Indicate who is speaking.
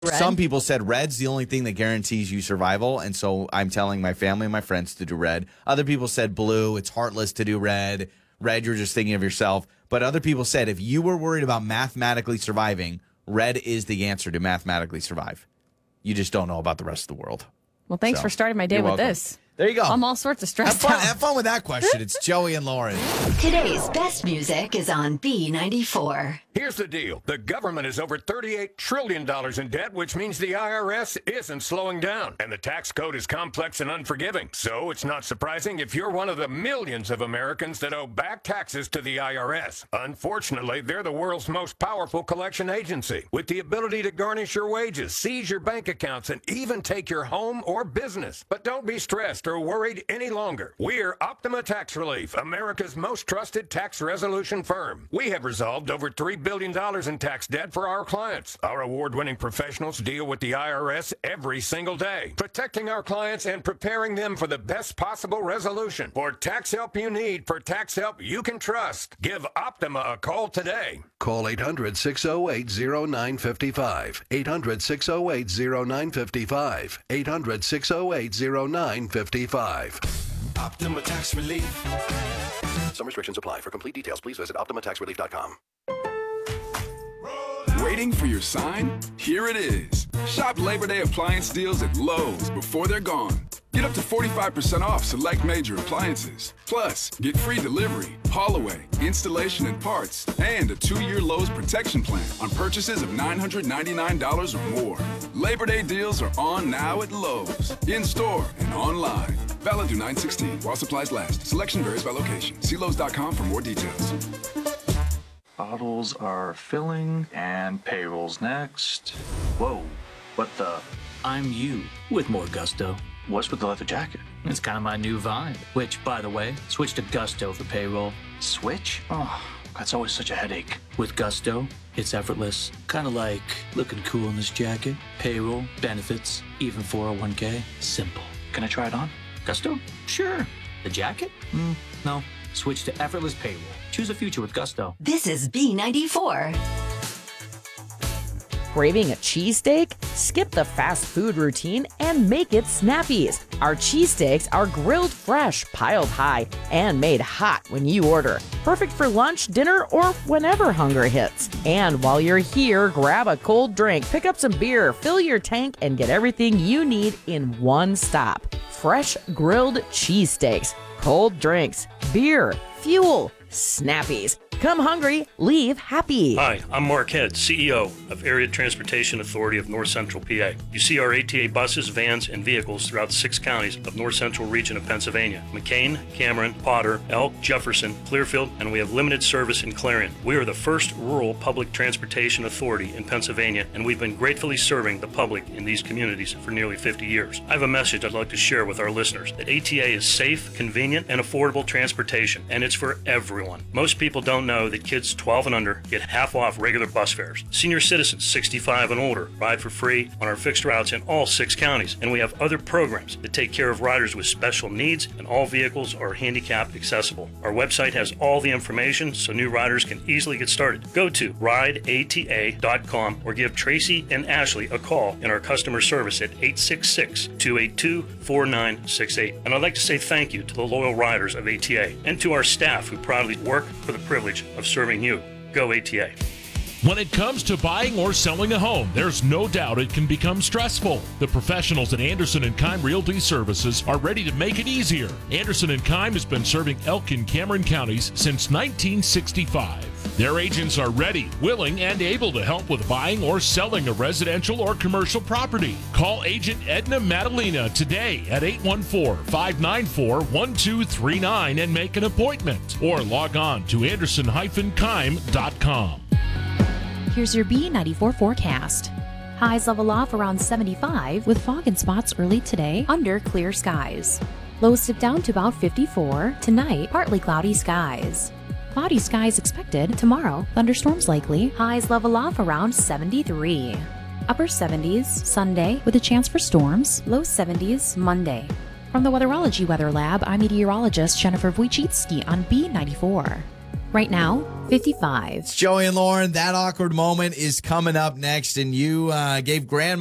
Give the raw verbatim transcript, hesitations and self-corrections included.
Speaker 1: Red.
Speaker 2: Some people said red's the only thing that guarantees you survival, and so I'm telling my family and my friends to do red. Other people said blue, it's heartless to do red. Red, you're just thinking of yourself. But other people said if you were worried about mathematically surviving, red is the answer to mathematically survive. You just don't know about the rest of the world.
Speaker 1: Well, thanks
Speaker 2: So,
Speaker 1: for starting my day
Speaker 2: you're
Speaker 1: with
Speaker 2: welcome.
Speaker 1: this.
Speaker 2: There you go.
Speaker 1: I'm all sorts of
Speaker 2: Have
Speaker 1: stressed
Speaker 2: fun,
Speaker 1: out.
Speaker 2: have fun with that question. It's Joey and Lauren.
Speaker 3: Today's best music is on B ninety-four.
Speaker 4: Here's the deal. The government is over thirty-eight trillion dollars in debt, which means the I R S isn't slowing down. And the tax code is complex and unforgiving. So it's not surprising if you're one of the millions of Americans that owe back taxes to the I R S. Unfortunately, they're the world's most powerful collection agency, with the ability to garnish your wages, seize your bank accounts, and even take your home or business. But don't be stressed or worried any longer. We're Optima Tax Relief, America's most trusted tax resolution firm. We have resolved over three billion dollars in tax debt for our clients. Our award-winning professionals deal with the I R S every single day, protecting our clients and preparing them for the best possible resolution. For tax help you need, for tax help you can trust, give Optima a call today.
Speaker 5: Call eight hundred, six oh eight, oh nine five five. eight hundred, six oh eight, oh nine five five. eight hundred, six oh eight, oh nine five five.
Speaker 6: Optima Tax Relief.
Speaker 5: Some restrictions apply. For complete details, please visit optima tax relief dot com.
Speaker 7: Waiting for your sign? Here it is. Shop Labor Day appliance deals at Lowe's before they're gone. Get up to forty-five percent off select major appliances. Plus, get free delivery, haul away, installation and parts, and a two-year Lowe's protection plan on purchases of nine hundred ninety-nine dollars or more. Labor Day deals are on now at Lowe's, in-store and online. Valid through nine sixteen while supplies last. Selection varies by location. See Lowe's dot com for more details.
Speaker 8: Bottles are filling and payroll's next. Whoa, what the?
Speaker 9: I'm you with more gusto.
Speaker 8: What's with the leather jacket?
Speaker 9: It's kind of my new vibe. Which, by the way, switch to Gusto for payroll.
Speaker 8: Switch? Oh, that's always such a headache.
Speaker 9: With Gusto, it's effortless. Kind of like looking cool in this jacket. Payroll, benefits, even four oh one k. Simple.
Speaker 8: Can I try it on?
Speaker 9: Gusto? Sure. The jacket? Mm, no. Switch to effortless payroll. Choose a future with Gusto.
Speaker 3: This is B ninety-four.
Speaker 1: Craving a cheesesteak? Skip the fast food routine and make it Snappy's. Our cheesesteaks are grilled fresh, piled high, and made hot when you order. Perfect for lunch, dinner, or whenever hunger hits. And while you're here, grab a cold drink, pick up some beer, fill your tank, and get everything you need in one stop. Fresh grilled cheesesteaks, cold drinks, beer, fuel, Snappy's. Come hungry, leave happy.
Speaker 10: Hi, I'm Mark Head, C E O of Area Transportation Authority of North Central P A. You see our A T A buses, vans, and vehicles throughout the six counties of North Central region of Pennsylvania: McCain, Cameron, Potter, Elk, Jefferson, Clearfield, and we have limited service in Clarion. We are the first rural public transportation authority in Pennsylvania, and we've been gratefully serving the public in these communities for nearly fifty years. I have a message I'd like to share with our listeners: that A T A is safe, convenient, and affordable transportation, and it's for everyone. Most people don't know know that kids twelve and under get half off regular bus fares. Senior citizens sixty-five and older ride for free on our fixed routes in all six counties. And we have other programs that take care of riders with special needs, and all vehicles are handicap accessible. Our website has all the information so new riders can easily get started. Go to ride A T A dot com or give Tracy and Ashley a call in our customer service at eight six six, two eight two, four nine six eight. And I'd like to say thank you to the loyal riders of A T A and to our staff who proudly work for the privilege of serving you. Go A T A.
Speaker 11: When it comes to buying or selling a home, there's no doubt it can become stressful. The professionals at Anderson and Keim Realty Services are ready to make it easier. Anderson and Keim has been serving Elk and Cameron counties since nineteen sixty-five. Their agents are ready, willing, and able to help with buying or selling a residential or commercial property. Call Agent Edna Madalena today at eight one four, five nine four, one two three nine and make an appointment, or log on to anderson dash keim dot com.
Speaker 12: Here's your B ninety-four forecast. Highs level off around seventy-five with fog and spots early today under clear skies. Lows dip down to about fifty-four. Tonight, partly cloudy skies. Cloudy skies expected tomorrow. Thunderstorms likely. Highs level off around seventy-three. Upper seventies Sunday with a chance for storms. Low seventies Monday. From the Weatherology Weather Lab, I'm meteorologist Jennifer Wojcicki on B ninety-four. Right now, fifty-five.
Speaker 2: Joey and Lauren, that awkward moment is coming up next, and you uh, gave Grandma